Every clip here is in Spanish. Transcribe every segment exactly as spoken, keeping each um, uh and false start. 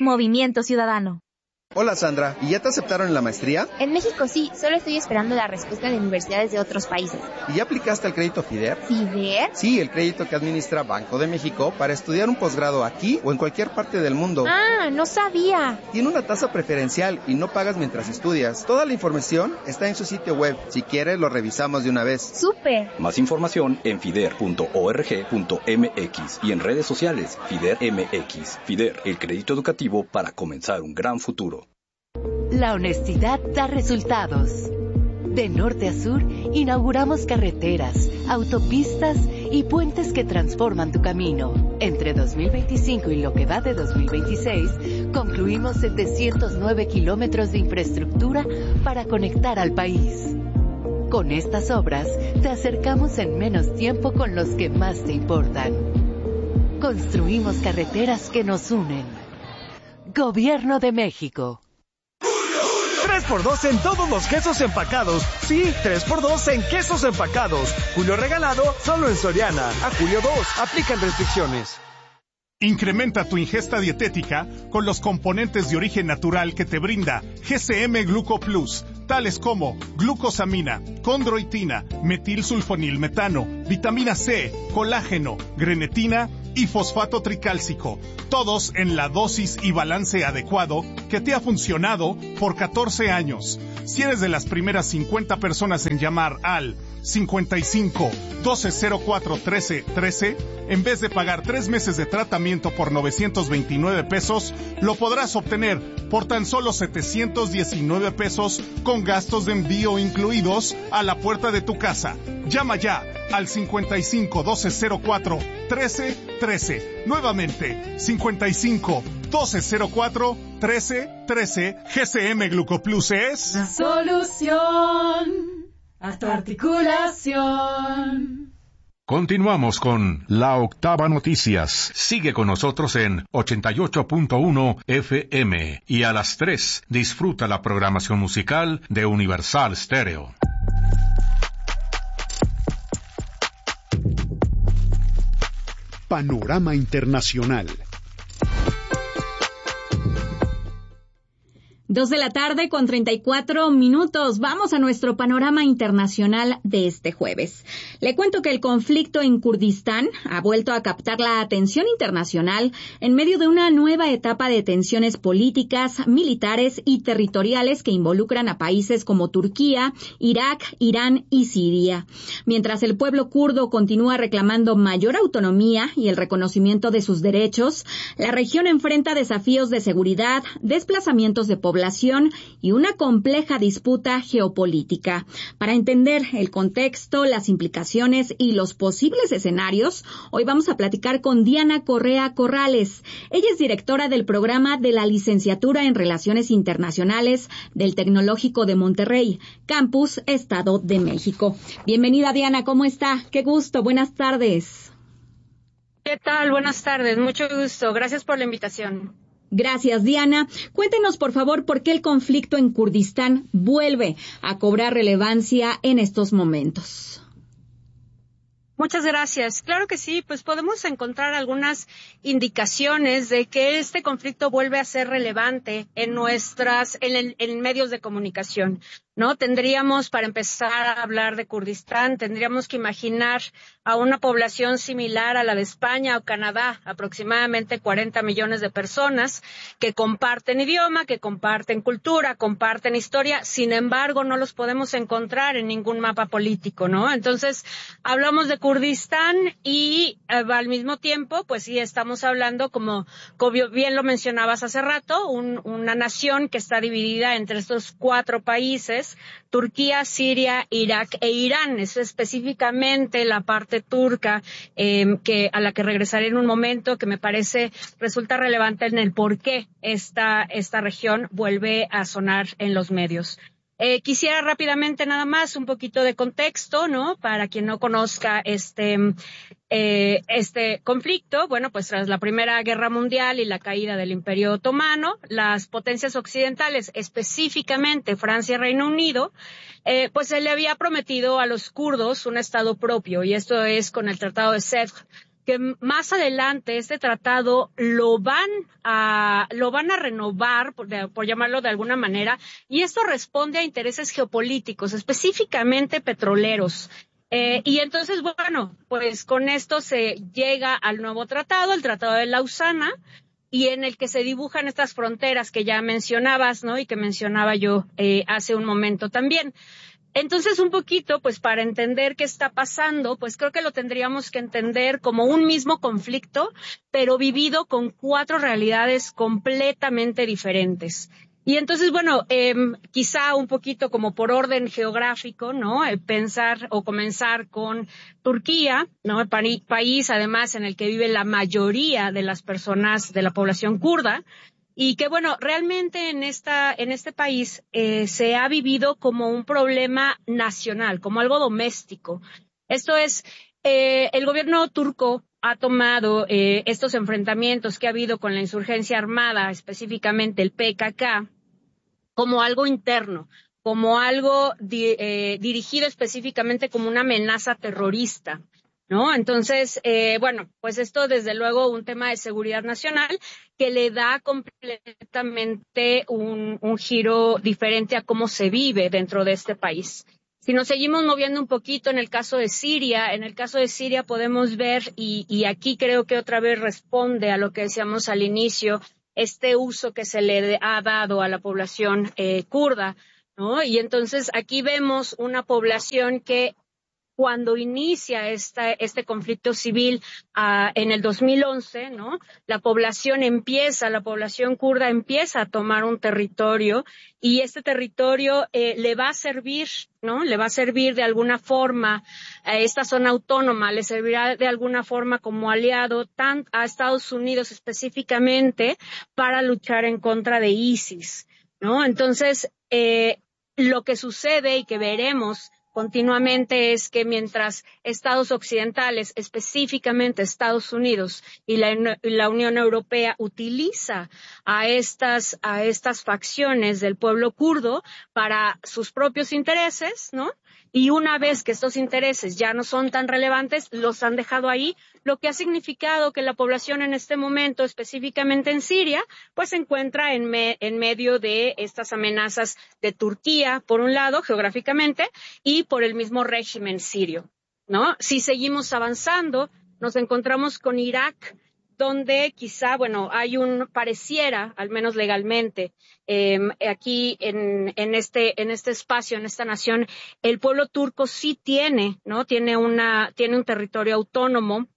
Movimiento Ciudadano. Hola Sandra, ¿y ya te aceptaron en la maestría? En México sí, solo estoy esperando la respuesta de universidades de otros países. ¿Y ya aplicaste al crédito FIDER? ¿FIDER? Sí, el crédito que administra Banco de México para estudiar un posgrado aquí o en cualquier parte del mundo. Ah, no sabía. Tiene una tasa preferencial y no pagas mientras estudias. Toda la información está en su sitio web. Si quieres, lo revisamos de una vez. ¡Súper! Más información en fider punto org punto mx y en redes sociales FIDER M X. FIDER, el crédito educativo para comenzar un gran futuro. La honestidad da resultados. De norte a sur, inauguramos carreteras, autopistas y puentes que transforman tu camino. Entre dos mil veinticinco y lo que va de dos mil veintiséis, concluimos setecientos nueve kilómetros de infraestructura para conectar al país. Con estas obras, te acercamos en menos tiempo con los que más te importan. Construimos carreteras que nos unen. Gobierno de México. tres por dos en todos los quesos empacados. Sí, tres por dos en quesos empacados. Julio regalado solo en Soriana. A julio dos, aplican restricciones. Incrementa tu ingesta dietética con los componentes de origen natural que te brinda G C M Gluco Plus, tales como glucosamina, condroitina, metilsulfonilmetano, vitamina C, colágeno, grenetina y fosfato tricálcico, todos en la dosis y balance adecuado que te ha funcionado por catorce años. Si eres de las primeras cincuenta personas en llamar al cincuenta y cinco, doce cero cuatro, trece, trece, en vez de pagar tres meses de tratamiento por novecientos veintinueve pesos, lo podrás obtener por tan solo setecientos diecinueve pesos con gastos de envío incluidos a la puerta de tu casa. Llama ya al cincuenta y cinco, doce cero cuatro, trece, trece. Nuevamente, cincuenta y cinco, doce cero cuatro, trece, trece. G C M Glucoplus es la solución a tu articulación. Continuamos con La Octava Noticias. Sigue con nosotros en ochenta y ocho punto uno F M y a las tres disfruta la programación musical de Universal Stereo. Panorama Internacional. Dos de la tarde con treinta y cuatro minutos. Vamos a nuestro panorama internacional de este jueves. Le cuento que el conflicto en Kurdistán ha vuelto a captar la atención internacional en medio de una nueva etapa de tensiones políticas, militares y territoriales que involucran a países como Turquía, Irak, Irán y Siria. Mientras el pueblo kurdo continúa reclamando mayor autonomía y el reconocimiento de sus derechos, la región enfrenta desafíos de seguridad, desplazamientos de población y una compleja disputa geopolítica. Para entender el contexto, las implicaciones y los posibles escenarios, hoy vamos a platicar con Diana Correa Corrales. Ella es directora del programa de la Licenciatura en Relaciones Internacionales del Tecnológico de Monterrey, Campus Estado de México. Bienvenida, Diana, ¿cómo está? Qué gusto, buenas tardes. ¿Qué tal? Buenas tardes, mucho gusto. Gracias por la invitación. Gracias, Diana. Cuéntenos, por favor, por qué el conflicto en Kurdistán vuelve a cobrar relevancia en estos momentos. Muchas gracias. Claro que sí, pues podemos encontrar algunas indicaciones de que este conflicto vuelve a ser relevante en nuestras, en, en medios de comunicación, ¿no? Tendríamos, para empezar a hablar de Kurdistán, tendríamos que imaginar a una población similar a la de España o Canadá, aproximadamente cuarenta millones de personas que comparten idioma, que comparten cultura, comparten historia, sin embargo no los podemos encontrar en ningún mapa político, ¿no? Entonces, hablamos de Kurdistán y eh, al mismo tiempo, pues sí, estamos hablando, como, como bien lo mencionabas hace rato, un, una nación que está dividida entre estos cuatro países, Turquía, Siria, Irak e Irán. Es específicamente la parte turca eh, que a la que regresaré en un momento, que me parece resulta relevante en el por qué esta, esta región vuelve a sonar en los medios. Eh, quisiera rápidamente nada más un poquito de contexto, ¿no? Para quien no conozca este, eh, este conflicto. Bueno, pues tras la Primera Guerra Mundial y la caída del Imperio Otomano, las potencias occidentales, específicamente Francia y Reino Unido, eh, pues se le había prometido a los kurdos un estado propio, y esto es con el Tratado de Sèvres que más adelante este tratado lo van a lo van a renovar, por, de, por llamarlo de alguna manera, y esto responde a intereses geopolíticos, específicamente petroleros. Eh, y entonces, bueno, pues con esto se llega al nuevo tratado, el Tratado de Lausana, y en el que se dibujan estas fronteras que ya mencionabas, ¿no? Y que mencionaba yo eh, hace un momento también. Entonces, un poquito, pues para entender qué está pasando, pues creo que lo tendríamos que entender como un mismo conflicto, pero vivido con cuatro realidades completamente diferentes. Y entonces, bueno, eh, quizá un poquito como por orden geográfico, ¿no? Eh, pensar o comenzar con Turquía, ¿no? El pa- país, además, en el que vive la mayoría de las personas de la población kurda. Y que, bueno, realmente en esta, en este país eh, se ha vivido como un problema nacional, como algo doméstico. Esto es, eh, el gobierno turco ha tomado eh, estos enfrentamientos que ha habido con la insurgencia armada, específicamente el P K K, como algo interno, como algo di, eh, dirigido específicamente como una amenaza terrorista, ¿no? Entonces, eh, bueno, pues esto desde luego un tema de seguridad nacional que le da completamente un, un giro diferente a cómo se vive dentro de este país. Si nos seguimos moviendo un poquito en el caso de Siria, en el caso de Siria podemos ver, y, y aquí creo que otra vez responde a lo que decíamos al inicio, este uso que se le ha dado a la población eh, kurda, ¿no? Y entonces aquí vemos una población que cuando inicia esta, este conflicto civil uh, en el dos mil once, ¿no? La población empieza, la población kurda empieza a tomar un territorio y este territorio eh, le va a servir, ¿no? Le va a servir de alguna forma a esta zona autónoma, le servirá de alguna forma como aliado tan, a Estados Unidos específicamente para luchar en contra de ISIS, ¿no? Entonces, eh, lo que sucede y que veremos continuamente es que mientras Estados occidentales, específicamente Estados Unidos y la, la Unión Europea utiliza a estas, a estas facciones del pueblo kurdo para sus propios intereses, ¿no? Y una vez que estos intereses ya no son tan relevantes, los han dejado ahí, lo que ha significado que la población en este momento, específicamente en Siria, pues se encuentra en, me, en medio de estas amenazas de Turquía, por un lado, geográficamente, y por el mismo régimen sirio, ¿no? Si seguimos avanzando, nos encontramos con Irak, donde quizá, bueno, hay un, pareciera, al menos legalmente, eh, aquí en, en este, en este espacio, en esta nación, el pueblo turco sí tiene, ¿no? Tiene una, tiene un territorio autónomo,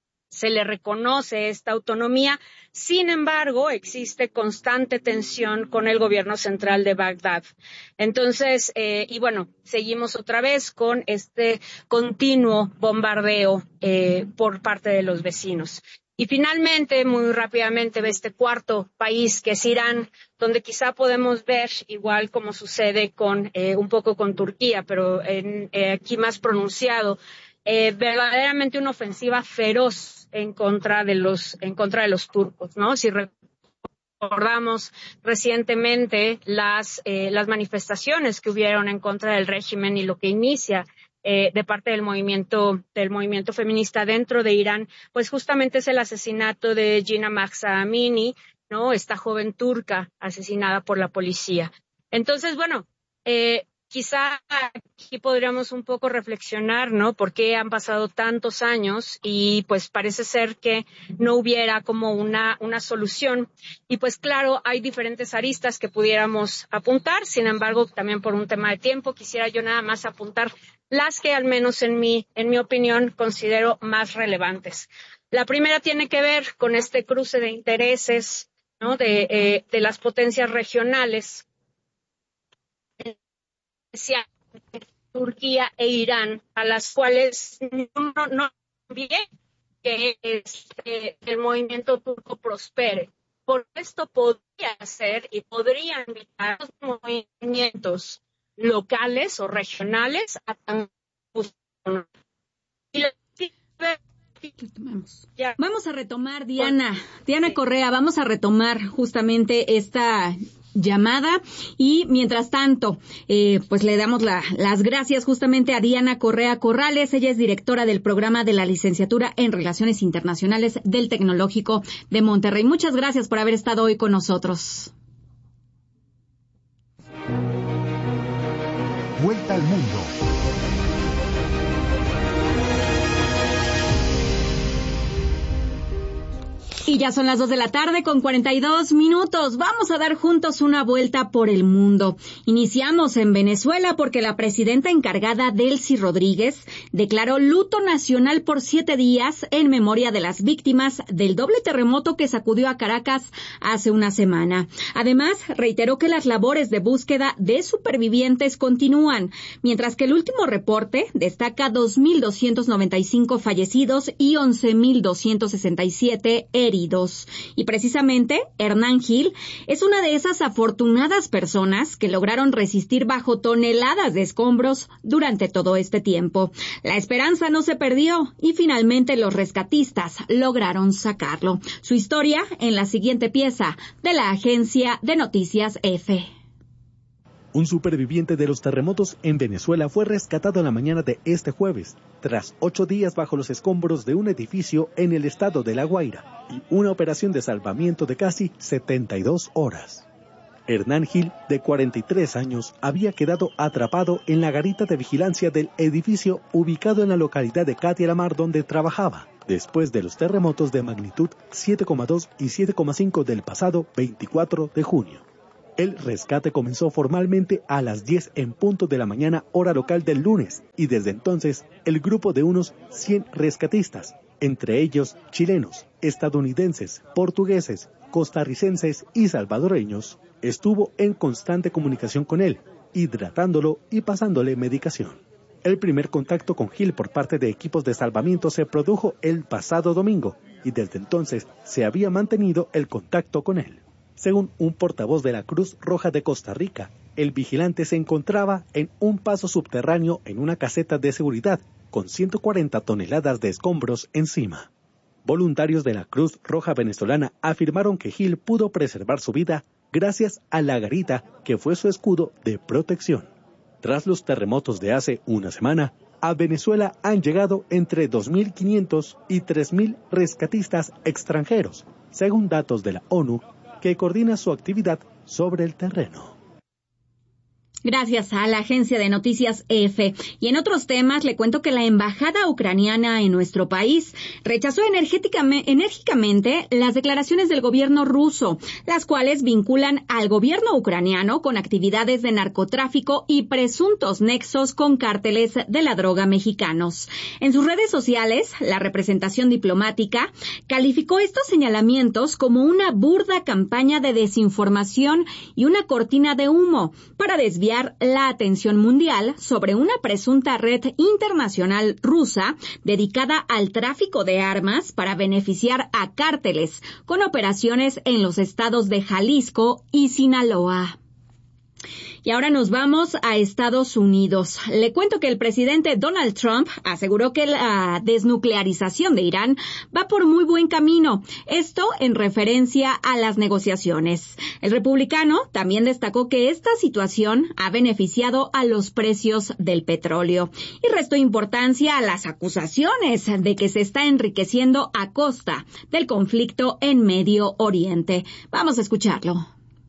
se le reconoce esta autonomía, sin embargo, existe constante tensión con el gobierno central de Bagdad. Entonces, eh, y bueno, seguimos otra vez con este continuo bombardeo eh, por parte de los vecinos. Y finalmente, muy rápidamente, este cuarto país, que es Irán, donde quizá podemos ver, igual como sucede con eh, un poco con Turquía, pero en, eh, aquí más pronunciado, eh, verdaderamente una ofensiva feroz en contra de los, en contra de los turcos, ¿no? Si recordamos recientemente las, eh, las manifestaciones que hubieron en contra del régimen y lo que inicia Eh, de parte del movimiento del movimiento feminista dentro de Irán, pues justamente es el asesinato de Gina Mahsa Amini, ¿no? Esta joven turca asesinada por la policía. Entonces, bueno, eh, quizá aquí podríamos un poco reflexionar, ¿no? Por qué han pasado tantos años y pues parece ser que no hubiera como una, una solución. Y pues claro, hay diferentes aristas que pudiéramos apuntar, sin embargo, también por un tema de tiempo, quisiera yo nada más apuntar las que al menos en mi, en mi opinión considero más relevantes. La primera tiene que ver con este cruce de intereses, ¿no? de, eh, de las potencias regionales, Turquía e Irán, a las cuales no, no bien que este, el movimiento turco prospere. Por esto podría ser y podrían invitar los movimientos locales o regionales a tan y Vamos a retomar, Diana, Diana Correa, vamos a retomar justamente esta llamada. Y mientras tanto, eh, pues le damos la, las gracias justamente a Diana Correa Corrales. Ella es directora del programa de la licenciatura en Relaciones Internacionales del Tecnológico de Monterrey. Muchas gracias por haber estado hoy con nosotros. Vuelta al mundo. Y ya son las dos de la tarde con cuarenta y dos minutos. Vamos a dar juntos una vuelta por el mundo. Iniciamos en Venezuela porque la presidenta encargada, Delcy Rodríguez, declaró luto nacional por siete días en memoria de las víctimas del doble terremoto que sacudió a Caracas hace una semana. Además, reiteró que las labores de búsqueda de supervivientes continúan, mientras que el último reporte destaca dos mil doscientos noventa y cinco fallecidos y once mil doscientos sesenta y siete heridos. Y precisamente, Hernán Gil es una de esas afortunadas personas que lograron resistir bajo toneladas de escombros durante todo este tiempo. La esperanza no se perdió y finalmente los rescatistas lograron sacarlo. Su historia en la siguiente pieza de la agencia de noticias EFE. Un superviviente de los terremotos en Venezuela fue rescatado en la mañana de este jueves, tras ocho días bajo los escombros de un edificio en el estado de La Guaira, y una operación de salvamiento de casi setenta y dos horas. Hernán Gil, de cuarenta y tres años, había quedado atrapado en la garita de vigilancia del edificio ubicado en la localidad de Catia-la-Mar, donde trabajaba, después de los terremotos de magnitud siete coma dos y siete coma cinco del pasado veinticuatro de junio. El rescate comenzó formalmente a las diez en punto de la mañana, hora local del lunes, y desde entonces el grupo de unos cien rescatistas, entre ellos chilenos, estadounidenses, portugueses, costarricenses y salvadoreños, estuvo en constante comunicación con él, hidratándolo y pasándole medicación. El primer contacto con Gil por parte de equipos de salvamiento se produjo el pasado domingo, y desde entonces se había mantenido el contacto con él. Según un portavoz de la Cruz Roja de Costa Rica, el vigilante se encontraba en un paso subterráneo en una caseta de seguridad, con ciento cuarenta toneladas de escombros encima. Voluntarios de la Cruz Roja venezolana afirmaron que Gil pudo preservar su vida gracias a la garita que fue su escudo de protección. Tras los terremotos de hace una semana, a Venezuela han llegado entre dos mil quinientos y tres mil rescatistas extranjeros, según datos de la ONU, que coordina su actividad sobre el terreno. Gracias a la agencia de noticias EFE. Y en otros temas, le cuento que la embajada ucraniana en nuestro país rechazó enérgicamente las declaraciones del gobierno ruso, las cuales vinculan al gobierno ucraniano con actividades de narcotráfico y presuntos nexos con cárteles de la droga mexicanos. En sus redes sociales, la representación diplomática calificó estos señalamientos como una burda campaña de desinformación y una cortina de humo para desviar la atención mundial sobre una presunta red internacional rusa dedicada al tráfico de armas para beneficiar a cárteles con operaciones en los estados de Jalisco y Sinaloa. Y ahora nos vamos a Estados Unidos. Le cuento que el presidente Donald Trump aseguró que la desnuclearización de Irán va por muy buen camino. Esto en referencia a las negociaciones. El republicano también destacó que esta situación ha beneficiado a los precios del petróleo y restó importancia a las acusaciones de que se está enriqueciendo a costa del conflicto en Medio Oriente. Vamos a escucharlo.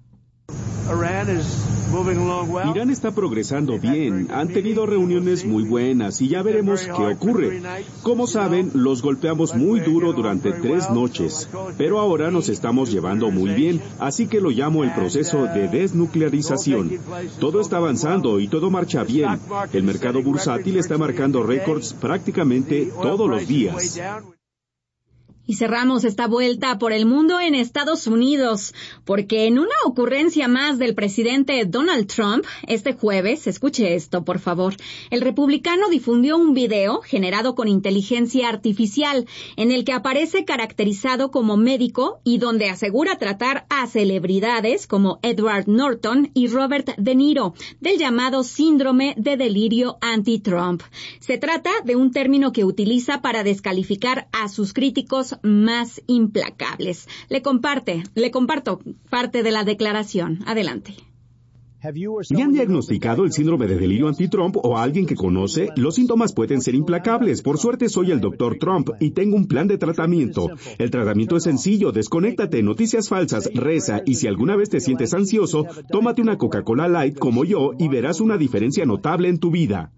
Irán está progresando bien, han tenido reuniones muy buenas y ya veremos qué ocurre. Como saben, los golpeamos muy duro durante tres noches, pero ahora nos estamos llevando muy bien, así que lo llamo el proceso de desnuclearización. Todo está avanzando y todo marcha bien. El mercado bursátil está marcando récords prácticamente todos los días. Y cerramos esta vuelta por el mundo en Estados Unidos, porque en una ocurrencia más del presidente Donald Trump, este jueves, escuche esto, por favor, el republicano difundió un video generado con inteligencia artificial, en el que aparece caracterizado como médico y donde asegura tratar a celebridades como Edward Norton y Robert De Niro, del llamado síndrome de delirio anti-Trump. Se trata de un término que utiliza para descalificar a sus críticos más implacables. Le comparte, le comparto parte de la declaración. Adelante. ¿Le han diagnosticado el síndrome de delirio anti-Trump o a alguien que conoce? Los síntomas pueden ser implacables. Por suerte soy el doctor Trump y tengo un plan de tratamiento. El tratamiento es sencillo, desconéctate, noticias falsas, reza y si alguna vez te sientes ansioso, tómate una Coca-Cola Light como yo y verás una diferencia notable en tu vida.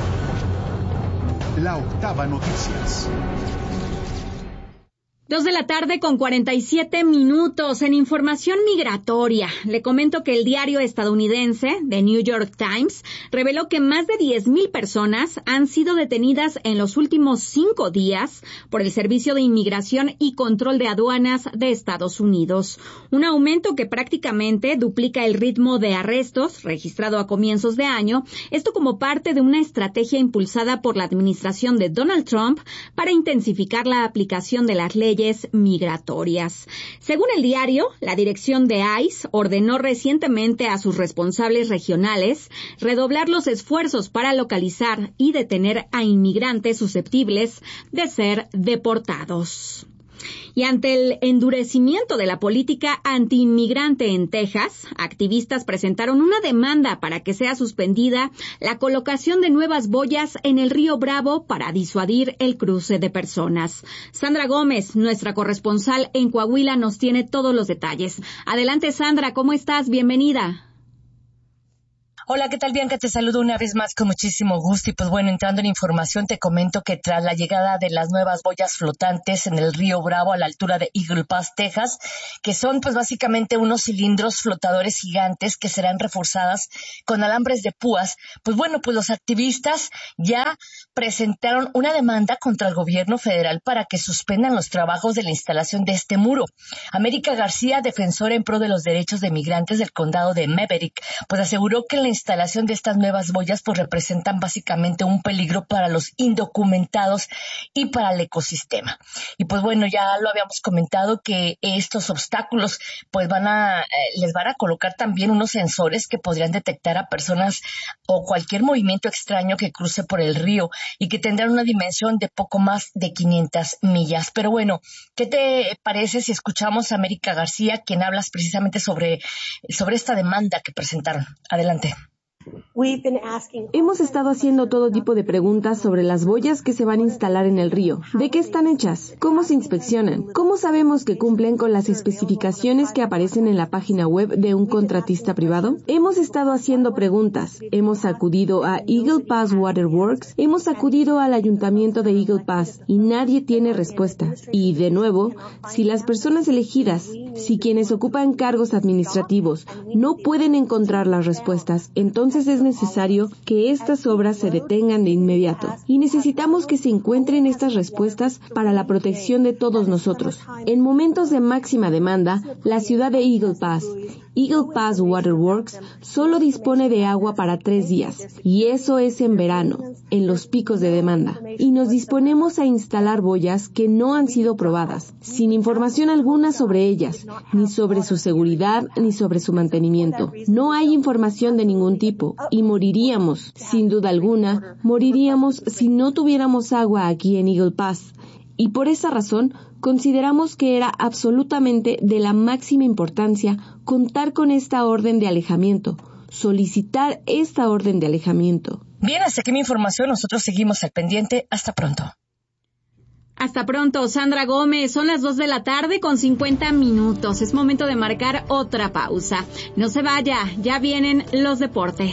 La Octava Noticias. Dos de la tarde con cuarenta y siete minutos. En información migratoria, le comento que el diario estadounidense The New York Times reveló que más de diez mil personas han sido detenidas en los últimos cinco días por el Servicio de Inmigración y Control de Aduanas de Estados Unidos. Un aumento que prácticamente duplica el ritmo de arrestos registrado a comienzos de año, esto como parte de una estrategia impulsada por la administración de Donald Trump para intensificar la aplicación de las leyes migratorias. Según el diario, la dirección de ICE ordenó recientemente a sus responsables regionales redoblar los esfuerzos para localizar y detener a inmigrantes susceptibles de ser deportados. Y ante el endurecimiento de la política antiinmigrante en Texas, activistas presentaron una demanda para que sea suspendida la colocación de nuevas boyas en el río Bravo para disuadir el cruce de personas. Sandra Gómez, nuestra corresponsal en Coahuila, nos tiene todos los detalles. Adelante, Sandra, ¿cómo estás? Bienvenida. Hola, ¿qué tal, Bianca? Te saludo una vez más con muchísimo gusto y pues bueno, entrando en información te comento que tras la llegada de las nuevas boyas flotantes en el río Bravo a la altura de Eagle Pass, Texas, que son pues básicamente unos cilindros flotadores gigantes que serán reforzadas con alambres de púas, pues bueno, pues los activistas ya presentaron una demanda contra el gobierno federal para que suspendan los trabajos de la instalación de este muro. América García, defensora en pro de los derechos de migrantes del condado de Maverick, pues aseguró que la instalación de estas nuevas boyas pues representan básicamente un peligro para los indocumentados y para el ecosistema. Y pues bueno, ya lo habíamos comentado que estos obstáculos pues van a, eh, les van a colocar también unos sensores que podrían detectar a personas o cualquier movimiento extraño que cruce por el río y que tendrán una dimensión de poco más de quinientas millas. Pero bueno, ¿qué te parece si escuchamos a América García, quien habla precisamente sobre, sobre esta demanda que presentaron? Adelante. Hemos estado haciendo todo tipo de preguntas sobre las boyas que se van a instalar en el río. ¿De qué están hechas? ¿Cómo se inspeccionan? ¿Cómo sabemos que cumplen con las especificaciones que aparecen en la página web de un contratista privado? Hemos estado haciendo preguntas. Hemos acudido a Eagle Pass Water Works, hemos acudido al ayuntamiento de Eagle Pass y nadie tiene respuesta. Y de nuevo, si las personas elegidas, si quienes ocupan cargos administrativos no pueden encontrar las respuestas, entonces es necesario que estas obras se detengan de inmediato y necesitamos que se encuentren estas respuestas para la protección de todos nosotros. En momentos de máxima demanda, la ciudad de Eagle Pass, Eagle Pass Water Works, solo dispone de agua para tres días y eso es en verano, en los picos de demanda. Y nos disponemos a instalar boyas que no han sido probadas, sin información alguna sobre ellas, ni sobre su seguridad, ni sobre su mantenimiento. No hay información de ningún tipo y moriríamos, sin duda alguna, moriríamos si no tuviéramos agua aquí en Eagle Pass. Y por esa razón, consideramos que era absolutamente de la máxima importancia contar con esta orden de alejamiento, solicitar esta orden de alejamiento. Bien, hasta aquí mi información. Nosotros seguimos al pendiente. Hasta pronto. Hasta pronto, Sandra Gómez. Son las dos de la tarde con cincuenta minutos. Es momento de marcar otra pausa. No se vaya, ya vienen los deportes.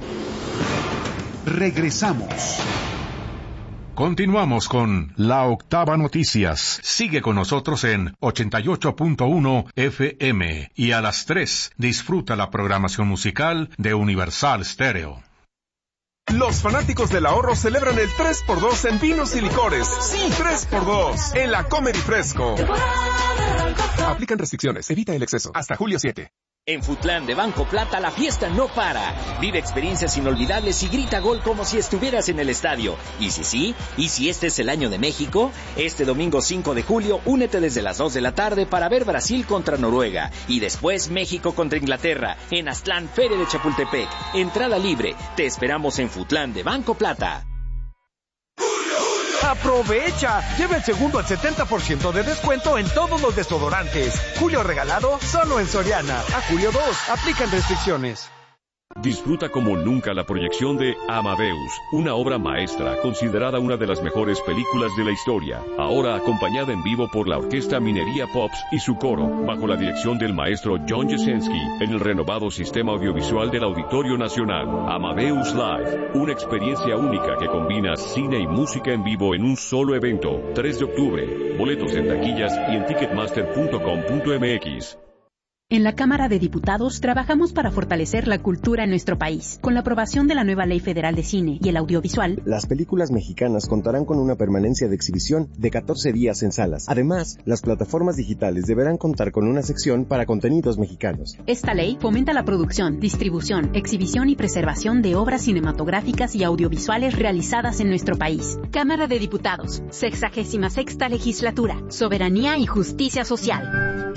Regresamos. Continuamos con La Octava Noticias. Sigue con nosotros en ochenta y ocho punto uno F M y a las tres disfruta la programación musical de Universal Stereo. Los fanáticos del ahorro celebran el tres por dos en vinos y licores. Sí, tres por dos en la Comer y Fresco. Aplican restricciones, evita el exceso. Hasta julio siete. En Foodland de Banco Plata la fiesta no para. Vive experiencias inolvidables y grita gol como si estuvieras en el estadio. Y si sí, y si este es el año de México, este domingo cinco de julio únete desde las dos de la tarde para ver Brasil contra Noruega y después México contra Inglaterra en Aztlán, Feria de Chapultepec. Entrada libre. Te esperamos en Foodland de Banco Plata. ¡Aprovecha! Lleva el segundo al setenta por ciento de descuento en todos los desodorantes. Julio regalado solo en Soriana. A julio dos, aplican restricciones. Disfruta como nunca la proyección de Amadeus, una obra maestra considerada una de las mejores películas de la historia, ahora acompañada en vivo por la Orquesta Minería Pops y su coro, bajo la dirección del maestro John Jasenski, en el renovado sistema audiovisual del Auditorio Nacional. Amadeus Live, una experiencia única que combina cine y música en vivo en un solo evento. tres de octubre, boletos en taquillas y en ticketmaster punto com punto m x. En la Cámara de Diputados trabajamos para fortalecer la cultura en nuestro país. Con la aprobación de la nueva Ley Federal de Cine y el Audiovisual, las películas mexicanas contarán con una permanencia de exhibición de catorce días en salas. Además, las plataformas digitales deberán contar con una sección para contenidos mexicanos. Esta ley fomenta la producción, distribución, exhibición y preservación de obras cinematográficas y audiovisuales realizadas en nuestro país. Cámara de Diputados, sexagésima sexta Legislatura, Soberanía y Justicia Social.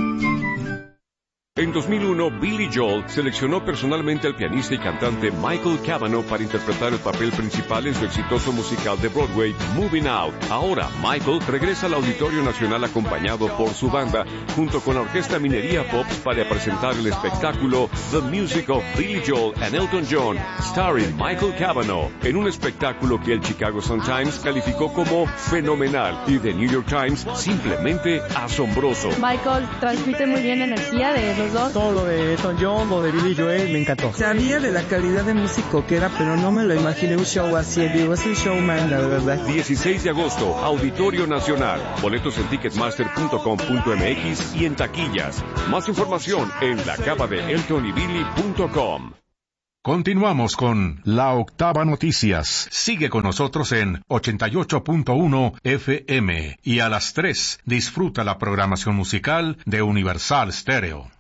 En dos mil uno, Billy Joel seleccionó personalmente al pianista y cantante Michael Cavanaugh para interpretar el papel principal en su exitoso musical de Broadway, Moving Out. Ahora, Michael regresa al Auditorio Nacional acompañado por su banda, junto con la Orquesta Minería Pops, para presentar el espectáculo The Music of Billy Joel and Elton John, starring Michael Cavanaugh, en un espectáculo que el Chicago Sun-Times calificó como fenomenal y The New York Times simplemente asombroso. Michael transmite muy bien energía de los dos. Todo lo de Elton John, lo de Billy Joel, me encantó. Sabía de la calidad de músico que era, pero no me lo imaginé un show así. Digo, es un showman, la verdad. dieciséis de agosto, Auditorio Nacional. Boletos en ticketmaster punto com punto m x y en taquillas. Más información en la cava de elton y billy punto com. Continuamos con La Octava Noticias. Sigue con nosotros en ochenta y ocho punto uno F M y a las tres disfruta la programación musical de Universal Stereo.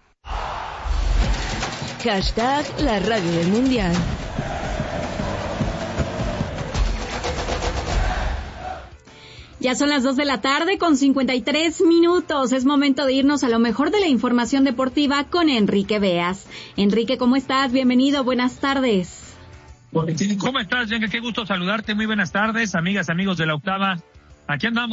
Hashtag la radio del mundial. Ya son las dos de la tarde con cincuenta y tres minutos. Es momento de irnos a lo mejor de la información deportiva con Enrique Beas. Enrique, ¿cómo estás? Bienvenido, buenas tardes. ¿Cómo estás, Jenga? Qué gusto saludarte. Muy buenas tardes, amigas, amigos de La Octava. Aquí andamos.